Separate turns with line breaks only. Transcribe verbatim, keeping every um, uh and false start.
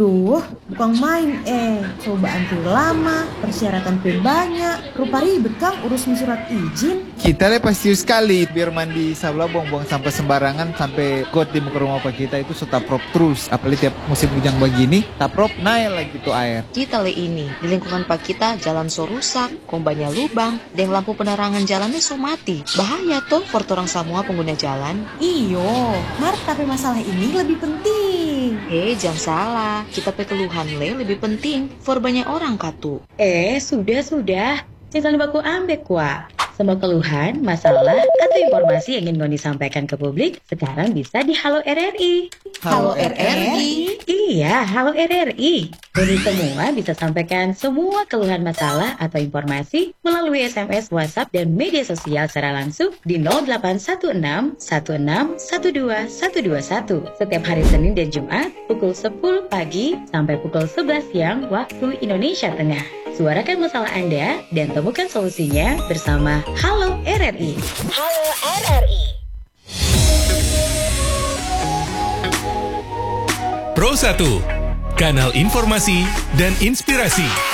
Duh, bukan main eh. Cobaan tuh lama, persyaratan tuh banyak. Rupa ribet Kang urusin surat izin.
Kita le pasti sekali biar mandi sabla buang-buang sampah sembarangan sampai got di muka rumah pak kita itu setaprop terus. Apalagi tiap musim hujan begini, taprop naik lagi tuh air.
Kita le ini, di lingkungan pak kita jalan so rusak, kombanya lubang, dan lampu penerangan jalannya so mati. Bahaya tuh for orang semua pengguna jalan.
Iyo, Mar, tapi masalah ini lebih penting.
Eh, jangan salah. Kita pe keluhan le lebih penting for banyak orang katu.
Eh, sudah-sudah. Jangan baku ambek wa. Semua keluhan, masalah, atau informasi yang ingin Ngoni sampaikan ke publik sekarang bisa di Halo R R I.
Halo R R I?
Iya, Halo R R I. Ngoni semua bisa sampaikan semua keluhan masalah atau informasi melalui S M S, WhatsApp, dan media sosial secara langsung di nol delapan satu enam satu enam satu dua satu dua satu setiap hari Senin dan Jumat pukul sepuluh pagi sampai pukul sebelas siang waktu Indonesia Tengah. Suarakan masalah Anda dan temukan solusinya bersama Halo R R I.
Halo R R I.
Pro satu, kanal informasi dan inspirasi.